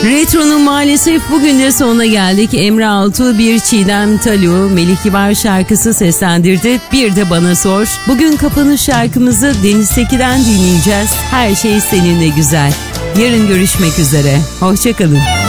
Retro'nun maalesef bugün de sonuna geldik. Emre Altuğ bir Çiğdem Talu, Melih Kibar şarkısı seslendirdi. Bir de Bana Sor. Bugün kapanış şarkımızı Deniz Seki'den dinleyeceğiz. Her şey seninle güzel. Yarın görüşmek üzere. Hoşçakalın.